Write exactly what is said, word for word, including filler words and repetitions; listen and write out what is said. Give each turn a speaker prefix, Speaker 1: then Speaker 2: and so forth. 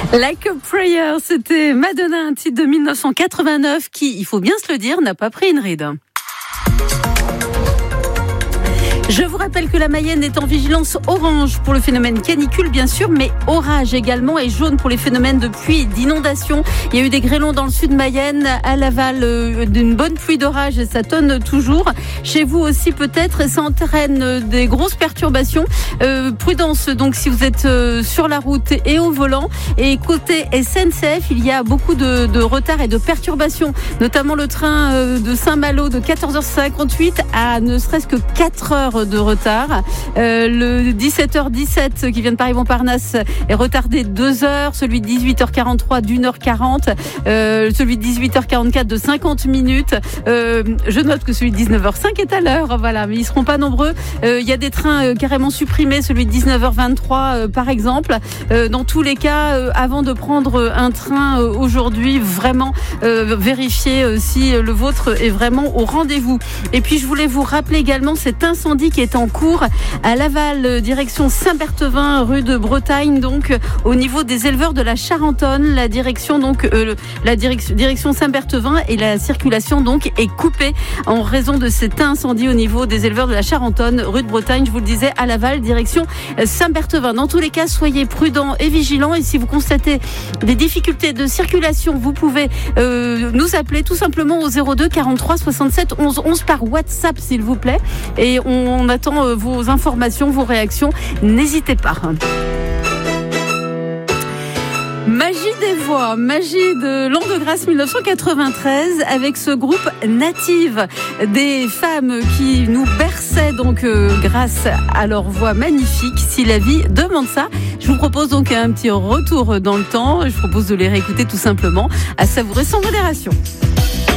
Speaker 1: Like a Prayer, c'était Madonna, un titre de mille neuf cent quatre-vingt-neuf qui, il faut bien se le dire, n'a pas pris une ride. Je vous rappelle que la Mayenne est en vigilance orange pour le phénomène canicule, bien sûr, mais orage également, et jaune pour les phénomènes de pluie et d'inondation. Il y a eu des grêlons dans le sud Mayenne, à Laval, euh, d'une bonne pluie d'orage, et ça tonne toujours. Chez vous aussi peut-être, et ça entraîne des grosses perturbations. Euh, prudence donc si vous êtes euh, sur la route et au volant. Et côté S N C F, il y a beaucoup de, de retard et de perturbations, notamment le train euh, de Saint-Malo de quatorze heures cinquante-huit à ne serait-ce que quatre heures de retard. Euh, le dix-sept heures dix-sept qui vient de Paris-Montparnasse est retardé deux heures. Celui de dix-huit heures quarante-trois d'une heure quarante. Euh, celui de dix-huit heures quarante-quatre de cinquante minutes. Euh, je note que celui de dix-neuf heures cinq est à l'heure. Voilà, mais ils seront pas nombreux. Euh, il y a des trains euh, carrément supprimés. Celui de dix-neuf heures vingt-trois euh, par exemple. Euh, dans tous les cas, euh, avant de prendre un train euh, aujourd'hui, vraiment euh, vérifiez euh, si le vôtre est vraiment au rendez-vous. Et puis je voulais vous rappeler également cet incendie qui est en cours à Laval, direction Saint-Berthevin, rue de Bretagne, donc au niveau des éleveurs de la Charentonne. La direction donc euh, la direction, direction Saint-Berthevin et la circulation donc est coupée en raison de cet incendie au niveau des éleveurs de la Charentonne, rue de Bretagne. Je vous le disais, à Laval, direction Saint-Berthevin. Dans tous les cas, soyez prudents et vigilants. Et si vous constatez des difficultés de circulation, vous pouvez euh, nous appeler tout simplement au zéro deux quarante-trois soixante-sept onze onze par WhatsApp, s'il vous plaît. Et on On attend vos informations, vos réactions. N'hésitez pas. Magie des voix, magie de l'an de grâce mille neuf cent quatre-vingt-treize avec ce groupe Native, des femmes qui nous berçaient donc euh, grâce à leur voix magnifique. Si la vie demande ça, je vous propose donc un petit retour dans le temps. Je vous propose de les réécouter tout simplement, à savourer sans modération.